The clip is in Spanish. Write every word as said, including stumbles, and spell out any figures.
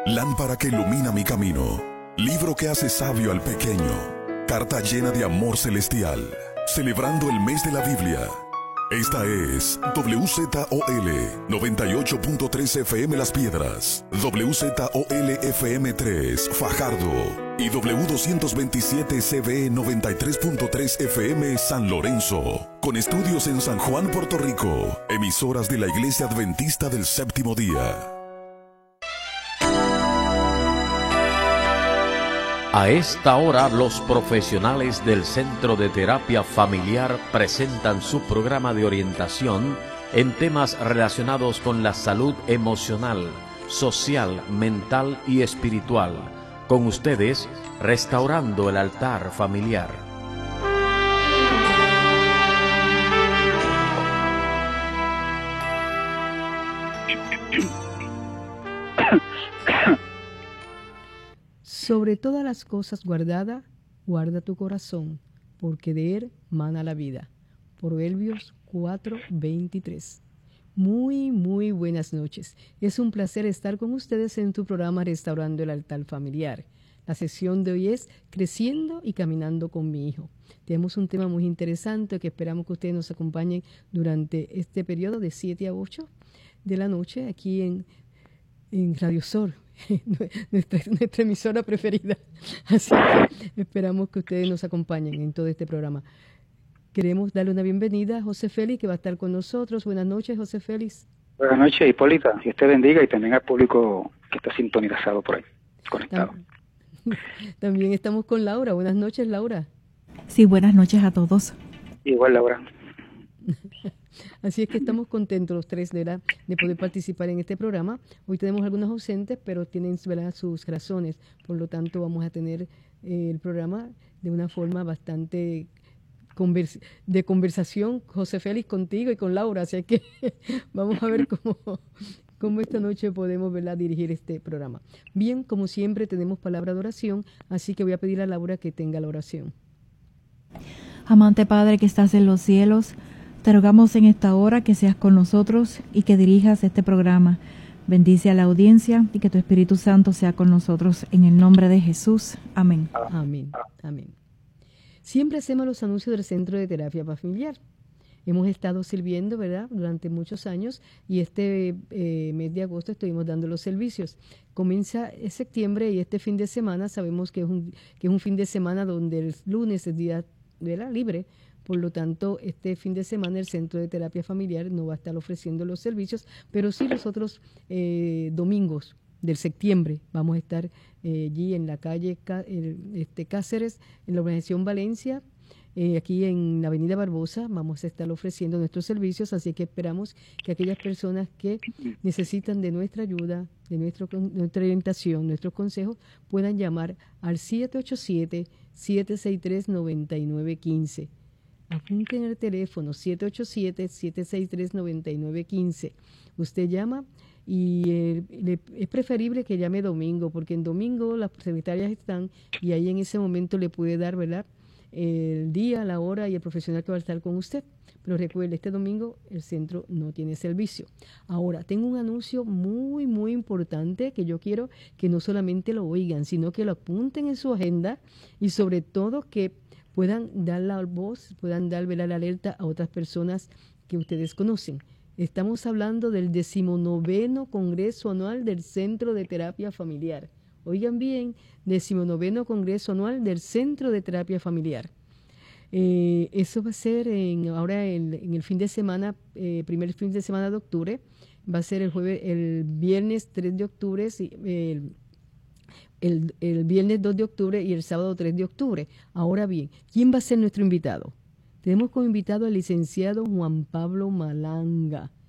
Lámpara que ilumina mi camino, libro que hace sabio al pequeño, carta llena de amor celestial, celebrando el mes de la Biblia. Esta es W Z O L noventa y ocho punto tres F M Las Piedras, W Z O L F M tres Fajardo y W doscientos veintisiete C B noventa y tres punto tres F M San Lorenzo, con estudios en San Juan, Puerto Rico, emisoras de la Iglesia Adventista del Séptimo Día. A esta hora, los profesionales del Centro de Terapia Familiar presentan su programa de orientación en temas relacionados con la salud emocional, social, mental y espiritual. Con ustedes, Restaurando el Altar Familiar. Sobre todas las cosas guardadas, guarda tu corazón, porque de él mana la vida. Proverbios cuatro veintitrés. Muy, muy buenas noches. Es un placer estar con ustedes en tu programa Restaurando el Altar Familiar. La sesión de hoy es Creciendo y Caminando con mi Hijo. Tenemos un tema muy interesante que esperamos que ustedes nos acompañen durante este periodo de siete a ocho de la noche aquí en, en Radio Sol. Nuestra, nuestra emisora preferida. Así que esperamos que ustedes nos acompañen en todo este programa. Queremos darle una bienvenida a José Félix, que va a estar con nosotros. Buenas noches, José Félix. Buenas noches, Hipólita. Que usted bendiga y también al público que está sintonizado por ahí, conectado. También estamos con Laura. Buenas noches, Laura. Sí, buenas noches a todos. Igual, Laura. Así es que estamos contentos los tres de, la, de poder participar en este programa. Hoy tenemos algunos ausentes, pero tienen, ¿verdad?, sus razones. Por lo tanto, vamos a tener eh, el programa de una forma bastante convers de conversación, José Félix, contigo y con Laura. Así que vamos a ver cómo, cómo esta noche podemos, ¿verdad?, dirigir este programa. Bien, como siempre, tenemos palabra de oración, así que voy a pedir a Laura que tenga la oración. Amante Padre que estás en los cielos, te rogamos en esta hora que seas con nosotros y que dirijas este programa. Bendice a la audiencia y que tu Espíritu Santo sea con nosotros en el nombre de Jesús. Amén. Amén. Amén. Siempre hacemos los anuncios del Centro de Terapia Familiar. Hemos estado sirviendo, ¿verdad?, durante muchos años y este eh, mes de agosto estuvimos dando los servicios. Comienza en septiembre y este fin de semana sabemos que es un, que es un fin de semana donde el lunes es día, ¿verdad?, libre. Por lo tanto, este fin de semana el Centro de Terapia Familiar no va a estar ofreciendo los servicios, pero sí los otros eh, domingos del septiembre vamos a estar eh, allí en la calle este, Cáceres, en la organización Valencia, eh, aquí en la avenida Barbosa, vamos a estar ofreciendo nuestros servicios, así que esperamos que aquellas personas que necesitan de nuestra ayuda, de nuestro, nuestra orientación, nuestros consejos, puedan llamar al siete ocho siete, siete seis tres, nueve nueve uno cinco. Apunten el teléfono siete ocho siete, siete seis tres, nueve nueve uno cinco. Usted llama y eh, le, es preferible que llame domingo, porque en domingo las secretarias están y ahí en ese momento le puede dar, ¿verdad?, el día, la hora y el profesional que va a estar con usted. Pero recuerde, este domingo el centro no tiene servicio. Ahora, tengo un anuncio muy, muy importante que yo quiero que no solamente lo oigan, sino que lo apunten en su agenda y sobre todo que puedan dar la voz, puedan dar, ¿verdad?, la alerta a otras personas que ustedes conocen. Estamos hablando del decimonoveno Congreso Anual del Centro de Terapia Familiar. Oigan bien, decimonoveno Congreso Anual del Centro de Terapia Familiar. Eh, eso va a ser en, ahora en, en el fin de semana, eh, primer fin de semana de octubre. Va a ser el jueves, el viernes tres de octubre, el, el, el viernes dos de octubre y el sábado tres de octubre. Ahora bien, ¿quién va a ser nuestro invitado? Tenemos como invitado al licenciado Juan Pablo Malanga.